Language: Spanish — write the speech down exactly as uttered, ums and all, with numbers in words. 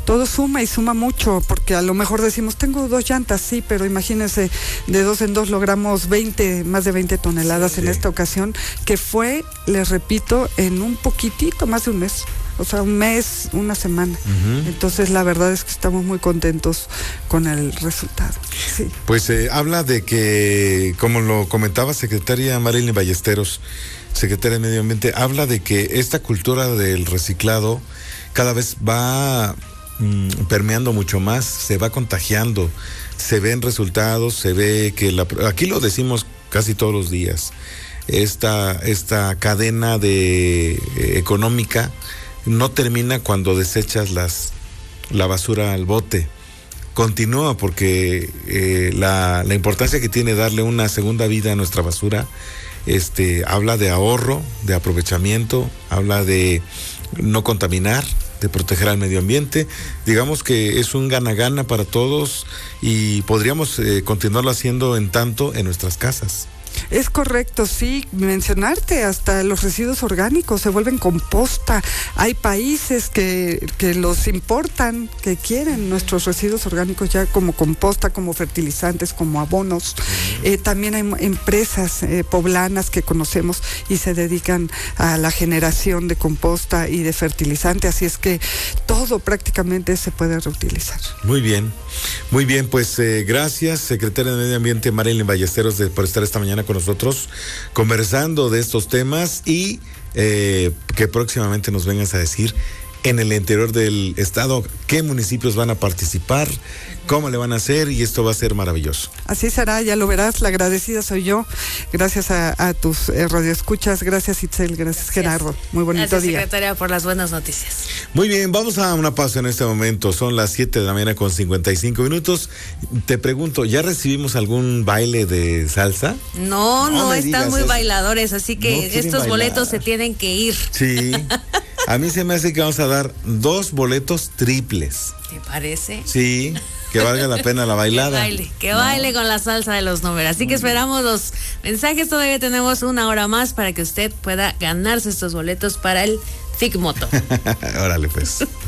todo suma y suma mucho, porque a lo mejor decimos, tengo dos llantas, sí, pero imagínense, de dos en dos logramos veinte, más de veinte toneladas sí, en sí. esta ocasión, que fue, les repito, en un poquitito más de un mes. O sea, un mes, una semana. Uh-huh. Entonces, la verdad es que estamos muy contentos con el resultado. Sí. Pues eh, habla de que, como lo comentaba secretaria Marilyn Ballesteros, secretaria de Medio Ambiente, habla de que esta cultura del reciclado cada vez va mm, permeando mucho más, se va contagiando, se ven resultados, se ve que la, aquí lo decimos casi todos los días, esta, esta cadena de eh, económica no termina cuando desechas las, la basura al bote. Continúa porque eh, la, la importancia que tiene darle una segunda vida a nuestra basura, este, habla de ahorro, de aprovechamiento, habla de no contaminar, de proteger al medio ambiente. Digamos que es un gana-gana para todos y podríamos eh, continuarlo haciendo en tanto en nuestras casas. Es correcto, sí, mencionarte, hasta los residuos orgánicos se vuelven composta. Hay países que, que los importan, que quieren nuestros residuos orgánicos ya como composta, como fertilizantes, como abonos. Eh, también hay empresas eh, poblanas que conocemos y se dedican a la generación de composta y de fertilizante, así es que todo prácticamente se puede reutilizar. Muy bien, muy bien, pues eh, gracias, secretaria de Medio Ambiente Marilyn Ballesteros, de, por estar esta mañana con nosotros conversando de estos temas y eh, que próximamente nos vengas a decir en el interior del estado qué municipios van a participar, cómo le van a hacer, y esto va a ser maravilloso. Así será, ya lo verás, la agradecida soy yo, gracias a, a tus eh, radioescuchas, gracias Itzel, gracias, gracias Gerardo, muy bonito gracias, día. Gracias secretaria por las buenas noticias. Muy bien, vamos a una pausa en este momento, son las siete de la mañana con cincuenta y cinco minutos, te pregunto, ¿ya recibimos algún baile de salsa? No, no, no están muy eso. bailadores, así que no estos bailar. boletos se tienen que ir. Sí. A mí se me hace que vamos a dar dos boletos triples. ¿Te parece? Sí, que valga la pena la bailada. Que baile, que no. baile con la salsa de los números. Así que esperamos los mensajes, todavía tenemos una hora más para que usted pueda ganarse estos boletos para el Figmoto. Órale pues.